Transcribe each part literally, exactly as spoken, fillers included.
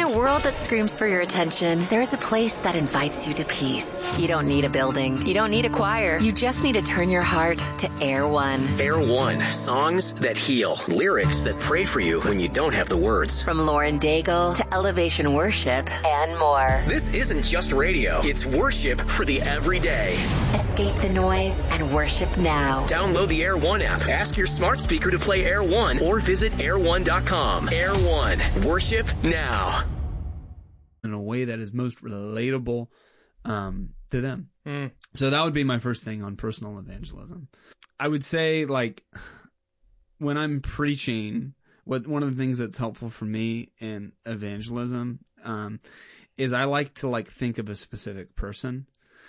a world that screams for your attention, there is a place that invites you to peace. You don't need a building. You don't need a choir. You just need to turn your heart to Air One. Air One. Songs that heal. Lyrics that pray for you when you don't have the words. From Lauren Daigle to Elevation Worship and more. This isn't just radio. It's worship for the everyday. Escape the noise and worship now. Download the Air One app. Ask your smart speaker to play Air One or visit air one dot com. Air One. Worship now. In a way that is most relatable um, to them. Mm. So that would be my first thing on personal evangelism. I would say, like, when I'm preaching, what one of the things that's helpful for me in evangelism um, is I like to, like, think of a specific person.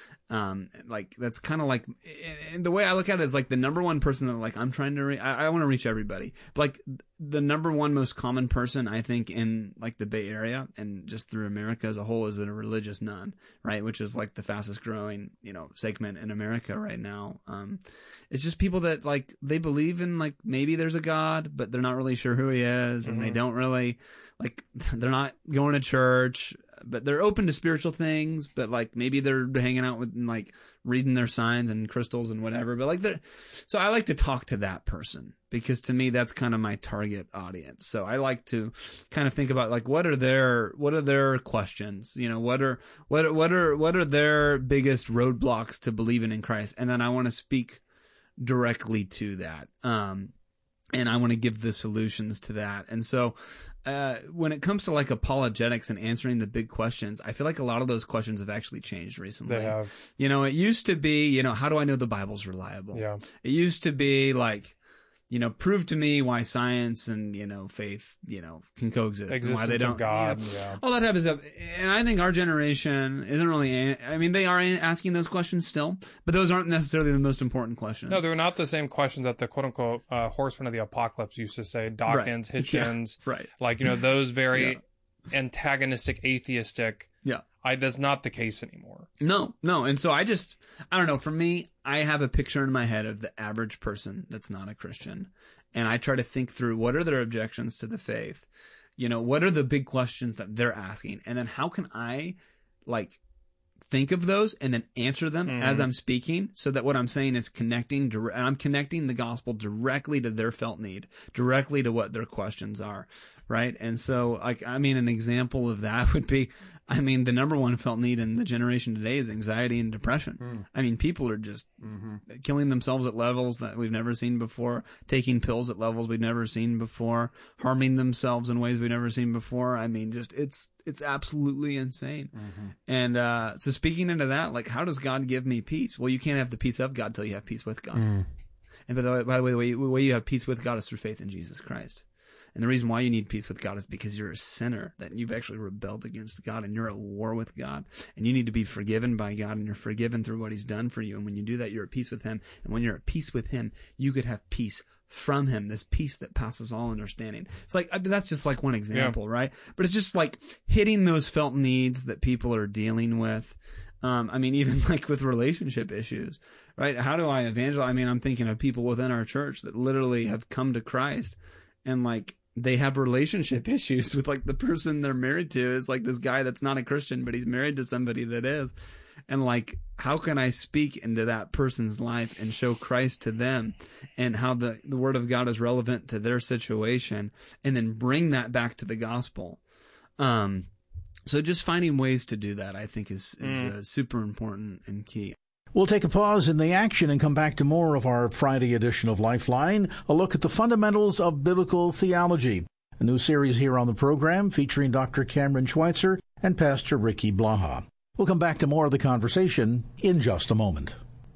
Um, like, that's kind of like, and the way I look at it is like the number one person that, like, I'm trying to reach, I, I want to reach everybody. But, like, the number one most common person, I think, in, like, the Bay Area and just through America as a whole is a religious nun, right? Which is, like, the fastest growing, you know, segment in America right now. Um, it's just people that, like, they believe in, like, maybe there's a God, but they're not really sure who he is. And mm-hmm. they don't really, like, they're not going to church. But they're open to spiritual things, but, like, maybe they're hanging out with, and, like, reading their signs and crystals and whatever. But, like, they're, so I like to talk to that person because to me, that's kind of my target audience. So I like to kind of think about, like, what are their, what are their questions? You know, what are, what, what are, what are their biggest roadblocks to believing in Christ? And then I want to speak directly to that. Um, and I want to give the solutions to that. And so, Uh, when it comes to like apologetics and answering the big questions, I feel like a lot of those questions have actually changed recently. They have. You know, it used to be, you know, how do I know the Bible's reliable? Yeah. It used to be like, you know, prove to me why science and, you know, faith, you know, can coexist. Existence and why they don't, of God, you know, yeah. all that type of stuff. And I think our generation isn't really, I mean, they are asking those questions still, but those aren't necessarily the most important questions. No, they're not the same questions that the quote-unquote uh, horsemen of the apocalypse used to say. Dawkins, right. Hitchens. Yeah. Right. Like, you know, those very yeah. antagonistic, atheistic. Yeah. I, that's not the case anymore. No, no. And so I just, I don't know, for me, I have a picture in my head of the average person that's not a Christian. And I try to think through what are their objections to the faith? You know, what are the big questions that they're asking? And then how can I, like, think of those and then answer them mm. as I'm speaking so that what I'm saying is connecting, dire- I'm connecting the gospel directly to their felt need, directly to what their questions are, right? And so, like, I mean, an example of that would be, I mean, the number one felt need in the generation today is anxiety and depression. Mm. I mean, people are just mm-hmm. killing themselves at levels that we've never seen before, taking pills at levels we've never seen before, harming themselves in ways we've never seen before. I mean, just it's it's absolutely insane. Mm-hmm. And uh, so speaking into that, like, how does God give me peace? Well, you can't have the peace of God till you have peace with God. Mm. And by the way, by the way, the way, you, the way you have peace with God is through faith in Jesus Christ. And the reason why you need peace with God is because you're a sinner, that you've actually rebelled against God and you're at war with God and you need to be forgiven by God and you're forgiven through what he's done for you. And when you do that, you're at peace with him. And when you're at peace with him, you could have peace from him, this peace that passes all understanding. It's like, I mean, that's just like one example, yeah. right? But it's just like hitting those felt needs that people are dealing with. Um, I mean, even like with relationship issues, right? How do I evangelize? I mean, I'm thinking of people within our church that literally have come to Christ and like, they have relationship issues with like the person they're married to is like this guy that's not a Christian, but he's married to somebody that is. And like, how can I speak into that person's life and show Christ to them and how the, the word of God is relevant to their situation and then bring that back to the gospel? Um, so just finding ways to do that, I think is, is mm. uh, super important and key. We'll take a pause in the action and come back to more of our Friday edition of Lifeline, a look at the fundamentals of biblical theology. A new series here on the program featuring Doctor Cameron Schweitzer and Pastor Ricky Blaha. We'll come back to more of the conversation in just a moment.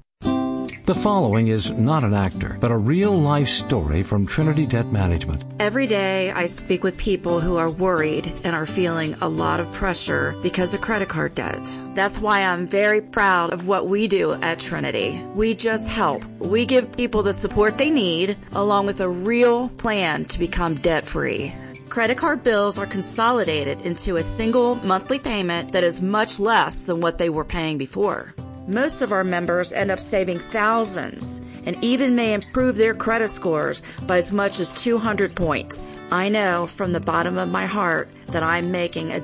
The following is not an actor, but a real-life story from Trinity Debt Management. Every day I speak with people who are worried and are feeling a lot of pressure because of credit card debt. That's why I'm very proud of what we do at Trinity. We just help. We give people the support they need, along with a real plan to become debt-free. Credit card bills are consolidated into a single monthly payment that is much less than what they were paying before. Most of our members end up saving thousands and even may improve their credit scores by as much as two hundred points. I know from the bottom of my heart that I'm making a